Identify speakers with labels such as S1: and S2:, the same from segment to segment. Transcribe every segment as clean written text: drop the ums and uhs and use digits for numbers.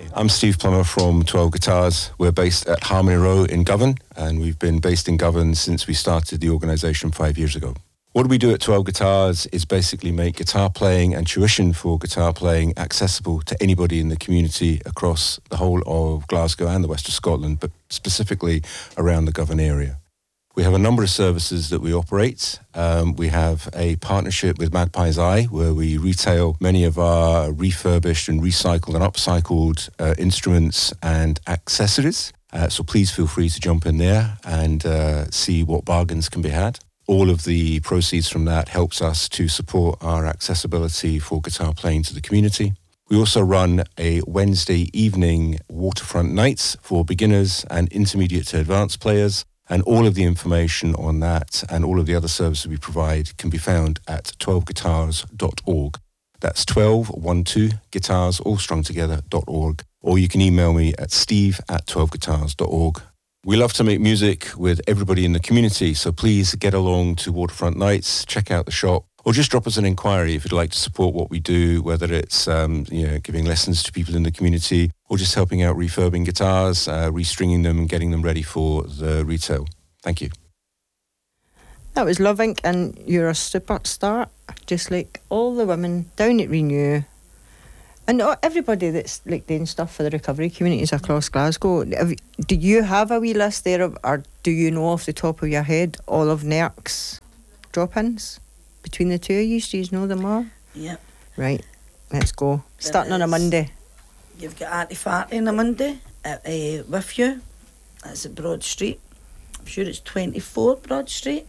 S1: I'm Steve Plummer from 12 Guitars. We're based at Harmony Row in Govan, and we've been based in Govan since we started the organisation 5 years ago. What we do at 12 Guitars is basically make guitar playing and tuition for guitar playing accessible to anybody in the community across the whole of Glasgow and the west of Scotland, but specifically around the Govan area. We have a number of services that we operate. We have a partnership with Magpie's Eye, where we retail many of our refurbished and recycled and upcycled instruments and accessories. So please feel free to jump in there and see what bargains can be had. All of the proceeds from that helps us to support our accessibility for guitar playing to the community. We also run a Wednesday evening waterfront nights for beginners and intermediate to advanced players. And all of the information on that and all of the other services we provide can be found at 12guitars.org. That's 12guitars, all strung together.org. Or you can email me at steve@12guitars.org. We love to make music with everybody in the community, so please get along to Waterfront Nights, check out the shop, or just drop us an inquiry if you'd like to support what we do, whether it's giving lessons to people in the community or just helping out refurbing guitars, restringing them and getting them ready for the retail. Thank you.
S2: That was Lovink, and you're a superstar, just like all the women down at Renew and everybody that's like doing stuff for the recovery communities across Glasgow. Do you have a wee list there, or do you know off the top of your head all of NERC's drop-ins? Between the two of you, do you know them all?
S3: Yep.
S2: Right, let's go. Starting on a Monday.
S3: You've got Arty Farty on a Monday with you. That's at Broad Street. I'm sure it's 24 Broad Street.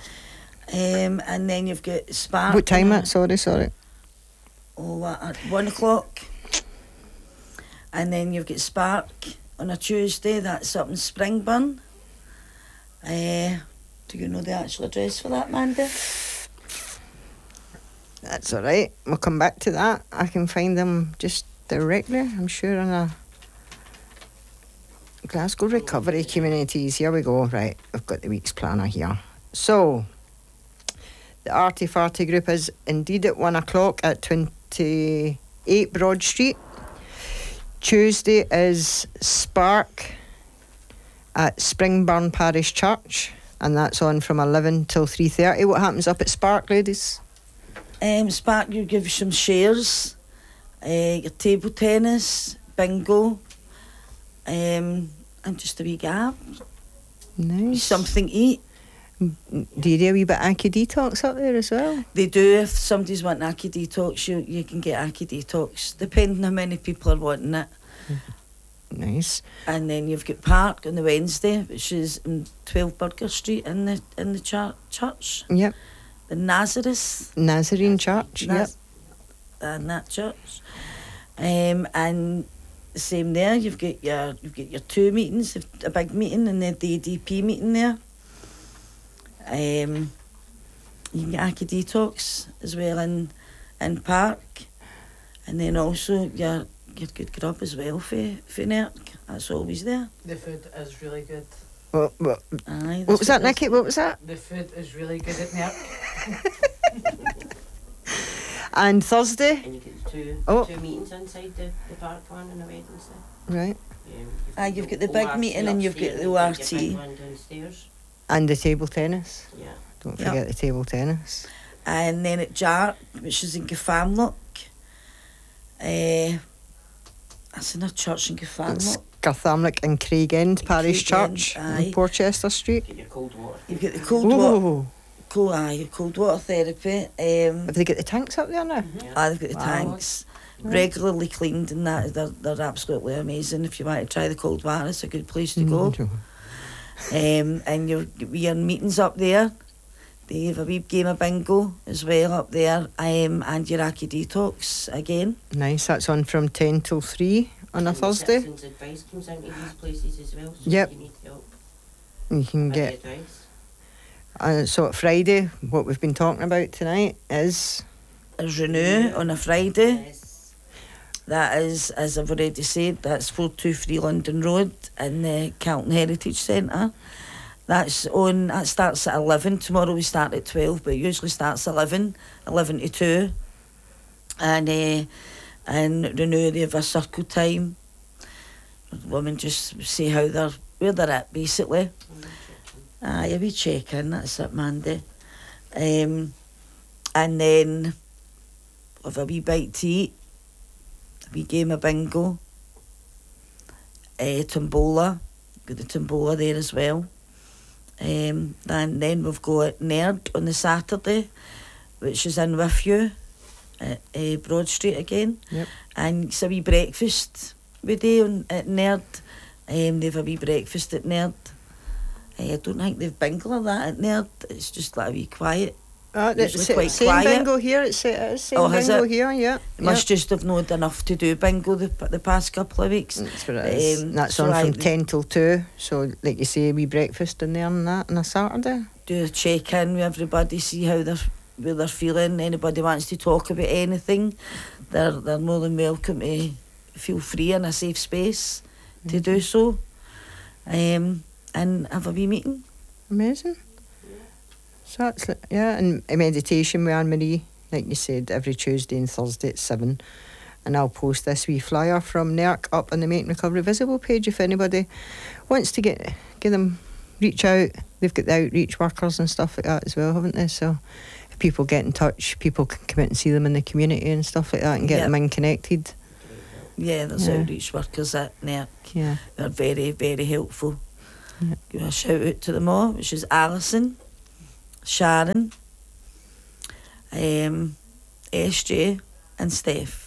S3: And then you've got Spark.
S2: What time at? Sorry.
S3: At 1 o'clock. And then you've got Spark on a Tuesday. That's up in Springburn. Do you know the actual address for that, Mandy?
S2: That's all right. We'll come back to that. I can find them just directly, I'm sure, on a Glasgow Recovery Communities. Here we go. Right, I've got the week's planner here. So, the Arty Farty group is indeed at 1 o'clock at 28 Broad Street. Tuesday is Spark at Springburn Parish Church, and that's on from 11 till 3:30. What happens up at Spark, ladies?
S3: Spark, you give you some shares, your table tennis, bingo, and just a wee gab.
S2: Nice.
S3: Something to eat.
S2: Do you do a wee bit of Aki Detox up there as well?
S3: They do. If somebody's wanting Aki Detox, you can get Aki Detox, depending how many people are wanting it.
S2: Nice.
S3: And then you've got Park on the Wednesday, which is in 12 Burger Street in the church.
S2: Yep.
S3: The
S2: Nazarene Church. Yep.
S3: And that church. And same there. You've got your two meetings, a big meeting and then the ADP meeting there. You can get Aki Detox as well in Park, and then also your good grub as well for NERC. That's always there.
S4: The food is really good.
S2: What
S3: Aye,
S2: was that, Nicky? What was that?
S4: The food is really good at NERC.
S2: And Thursday?
S5: And you get two meetings inside the park one on a Wednesday.
S2: Right.
S3: You've got the big meeting and you've got the ORT.
S2: And the table tennis.
S5: Yeah.
S2: Don't forget the table tennis.
S3: And then at Jar, which is in Gafamlock. That's in a church in Gafamlock.
S2: Garthamlock and Craigend Parish Church
S3: aye.
S2: on Porchester Street.
S5: Get your cold water.
S3: You've got the cold water. Cold water therapy.
S2: Have they got the tanks up there now?
S3: Mm-hmm. They've got the tanks. Regularly cleaned, and that they're absolutely amazing. If you want to try the cold water, it's a good place to go. And your meetings up there. They have a wee game of bingo as well up there, and your Aki Detox again.
S2: Nice, that's on from 10 till 3 on a Thursday.
S5: Citizens' advice comes into these places as well, so
S2: yep.
S5: if you need help.
S2: You can get
S5: advice.
S2: So at Friday, what we've been talking about tonight is
S3: Renew on a Friday.
S5: Yes.
S3: That is, as I've already said, that's 423 London Road in the Carlton Heritage Centre. That starts at 11. Tomorrow we start at 12, but it usually starts 11 to 2. And Renew, they have a circle time women just see where they're at, basically. A wee check-in, that's it, Mandy. And then have a wee bite to eat, a wee game of bingo, tombola, got the tombola there as well. And then we've got Nerd on the Saturday, which is in with you at Broad Street again.
S2: Yep.
S3: And it's a wee breakfast we do at Nerd. They've a wee breakfast at Nerd. I don't think they've bingo like that at Nerd. It's just like a wee quiet.
S2: It's
S3: quite
S2: same
S3: quiet.
S2: bingo here. It's same
S3: has
S2: bingo
S3: it?
S2: here. Yeah.
S3: Must just have not enough to do bingo the past couple of weeks.
S2: That's what it is. That's
S3: so
S2: on from
S3: like
S2: 10 till 2. So, like you say, we breakfast in there and that on a Saturday.
S3: do a check-in with everybody, see where they're feeling. Anybody wants to talk about anything, they're more than welcome to feel free in a safe space to do so. And have a wee meeting.
S2: Amazing. So that's and a meditation with Anne-Marie, like you said, every Tuesday and Thursday at 7. And I'll post this wee flyer from NERC up on the Make Recovery Visible page if anybody wants to get them reach out. They've got the outreach workers and stuff like that as well, haven't they? So if people get in touch, people can come out and see them in the community and stuff like that and get them in connected.
S3: Yeah, there's outreach workers at NERC.
S2: Yeah.
S3: They're very, very helpful.
S2: Yeah.
S3: Give a shout out to them all, which is Alison, Sharon, SJ and Steph.